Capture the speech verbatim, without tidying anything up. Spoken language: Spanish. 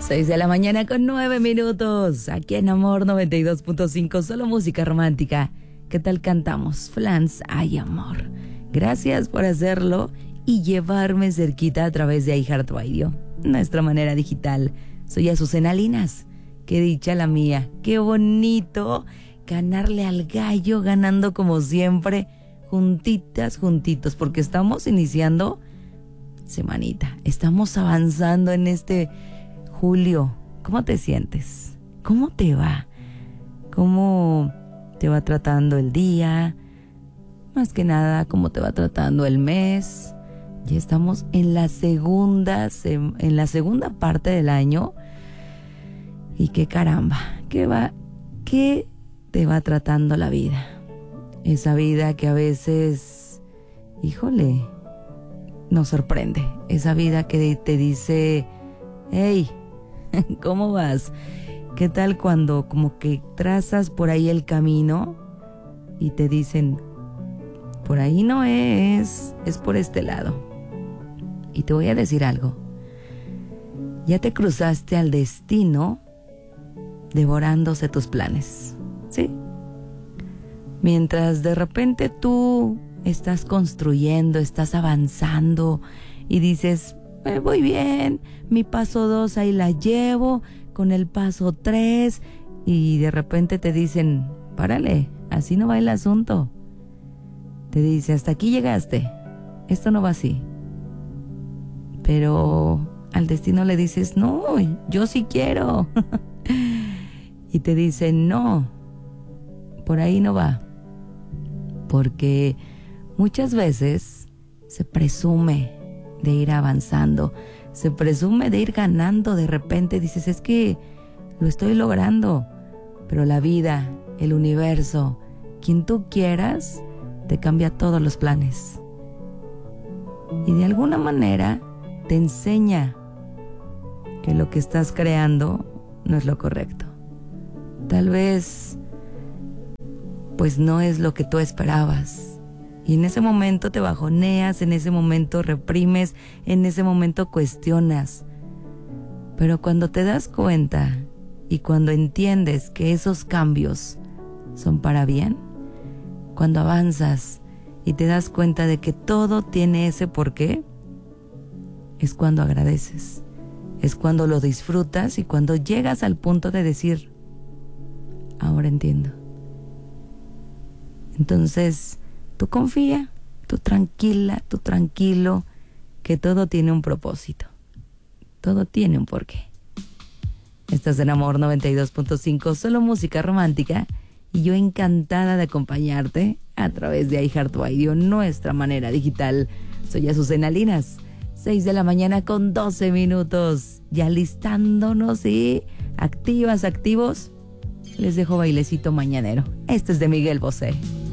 Seis de la mañana con nueve minutos. Aquí en Amor noventa y dos punto cinco, solo música romántica. ¿Qué tal cantamos? Flans, ay amor. Gracias por hacerlo y llevarme cerquita a través de iHeartRadio, nuestra manera digital. Soy Azucena Linas. Qué dicha la mía. Qué bonito ganarle al gallo, ganando como siempre, juntitas, juntitos, porque estamos iniciando semanita. Estamos avanzando en este julio. ¿Cómo te sientes? ¿Cómo te va? ¿Cómo te va tratando el día? Más que nada, ¿cómo te va tratando el mes? Ya estamos en la segunda, en la segunda parte del año. Y qué caramba, ¿qué va, qué te va tratando la vida? Esa vida que a veces, híjole, nos sorprende. Esa vida que te dice, hey, ¿cómo vas? ¿Qué tal cuando como que trazas por ahí el camino y te dicen, por ahí no es, es por este lado? Y te voy a decir algo. Ya te cruzaste al destino devorándose tus planes, ¿sí? Mientras de repente tú estás construyendo, estás avanzando y dices, eh, voy bien, mi paso dos ahí la llevo, con el paso tres, y de repente te dicen, párale, así no va el asunto. Te dice, hasta aquí llegaste, esto no va así. Pero al destino le dices, no, yo sí quiero. Y te dicen, no, por ahí no va. Porque muchas veces se presume de ir avanzando, se presume de ir ganando. De repente dices, es que lo estoy logrando. Pero la vida, el universo, quien tú quieras, te cambia todos los planes. Y de alguna manera te enseña que lo que estás creando no es lo correcto. Tal vez, pues no es lo que tú esperabas. Y en ese momento te bajoneas, en ese momento reprimes, en ese momento cuestionas. Pero cuando te das cuenta y cuando entiendes que esos cambios son para bien, cuando avanzas y te das cuenta de que todo tiene ese porqué, es cuando agradeces, es cuando lo disfrutas y cuando llegas al punto de decir, ahora entiendo. Entonces, tú confía, tú tranquila, tú tranquilo, que todo tiene un propósito. Todo tiene un porqué. Estás en Amor noventa y dos punto cinco, solo música romántica, y yo encantada de acompañarte a través de iHeartRadio, nuestra manera digital. Soy Azucena Linas, seis de la mañana con doce minutos, ya listándonos y activas, activos. Les dejo bailecito mañanero. Este es de Miguel Bosé.